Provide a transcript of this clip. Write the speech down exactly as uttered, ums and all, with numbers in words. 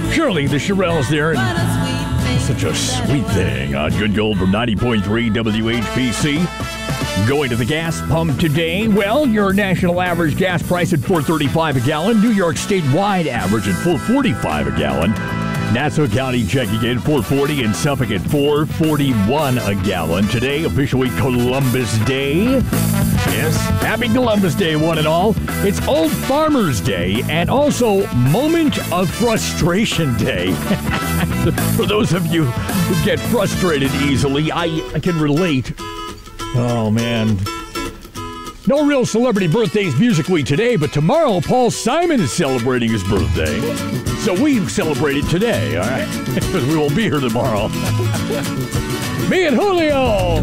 Surely the Shirelles there. And such a sweet thing on Good Gold from ninety point three W H P C. Going to the gas pump today. Well, your national average gas price at four thirty-five a gallon. New York statewide average at four forty-five a gallon. Nassau County checking in four forty and Suffolk at four forty-one a gallon. Today, officially Columbus Day. Yes, happy Columbus Day, one and all. It's Old Farmer's Day and also Moment of Frustration Day. For those of you who get frustrated easily, I, I can relate. Oh, man. No real celebrity birthdays musically today, but tomorrow Paul Simon is celebrating his birthday. So we celebrate it today, all right? Because we won't be here tomorrow. Me and Julio!